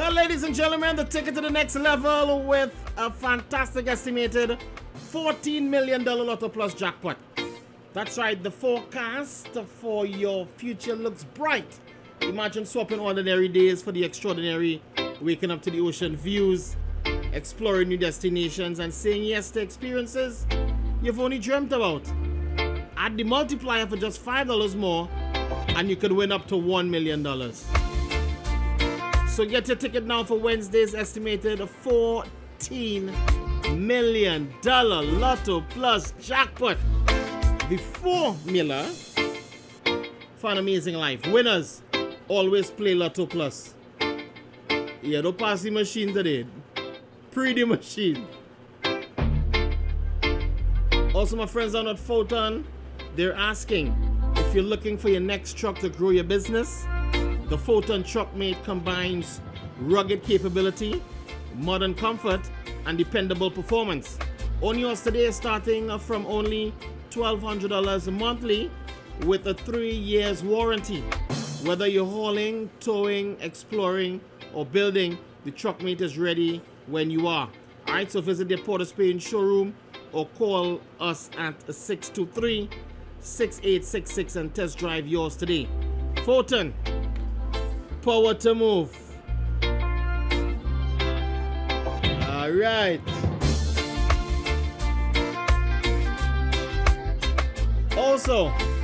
Well, ladies and gentlemen, the ticket to the next level with a fantastic estimated $14 million Lotto Plus jackpot. That's right, the forecast for your future looks bright. Imagine swapping ordinary days for the extraordinary, waking up to the ocean views, exploring new destinations, and saying yes to experiences you've only dreamt about. Add the multiplier for just $5 more, and you could win up to $1 million. So get your ticket now for Wednesday's estimated $14 million Lotto Plus jackpot. The formula for an amazing life. Winners always play Lotto Plus. Yeah, don't pass the machine today. Pre the machine. Also, my friends down at Photon, they're asking if you're looking for your next truck to grow your business. The Photon Truckmate combines rugged capability, modern comfort, and dependable performance. On yours today, starting from only $1,200 monthly with a 3 years warranty. Whether you're hauling, towing, exploring, or building, the Truckmate is ready when you are. Alright, so visit the Port of Spain showroom or call us at 623-6866 and test drive yours today. Photon, power to move. Alright. Also,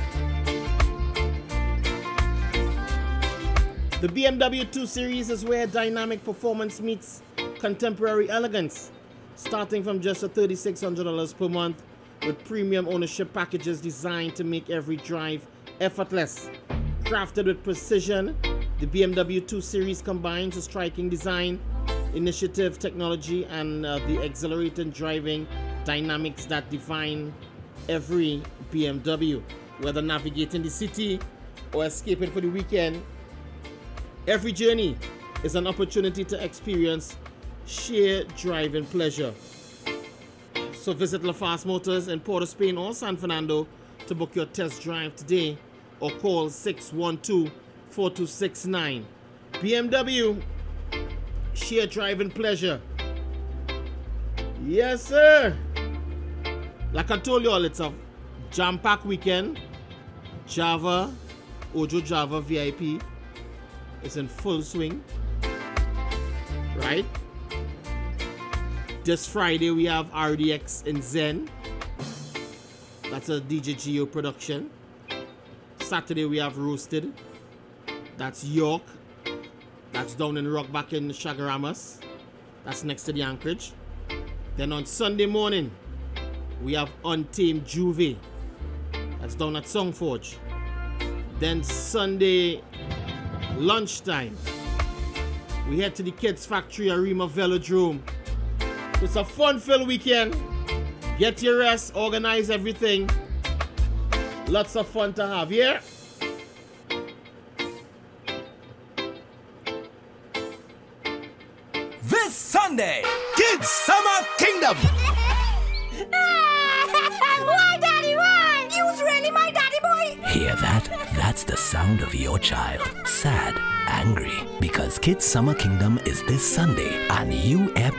the BMW 2 Series is where dynamic performance meets contemporary elegance. Starting from just $3,600 per month with premium ownership packages designed to make every drive effortless. Crafted with precision, the BMW 2 Series combines a striking design, initiative, technology, and the exhilarating driving dynamics that define every BMW. Whether navigating the city or escaping for the weekend, every journey is an opportunity to experience sheer driving pleasure. So visit LaFast Motors in Port of Spain or San Fernando to book your test drive today or call 612-4269. BMW, sheer driving pleasure. Yes, sir. Like I told you all, it's a jam-packed weekend. Java, Ojo Java VIP is in full swing. Right? This Friday we have RDX in Zen. That's a DJ Geo production. Saturday we have Roasted. That's York. That's down in Rockback in Chagaramas. That's next to the Anchorage. Then on Sunday morning we have Untamed Juve. That's down at Songforge. Then Sunday lunchtime we head to the Kids Factory Arima Velodrome. It's a fun-filled weekend. Get your rest, organize everything. Lots of fun to have, yeah? This Sunday, Kids Summer Kingdom. Why, Daddy, why? You's really my daddy boy. Hear that? That's the sound of your child. Sad, angry, because Kids Summer Kingdom is this Sunday and you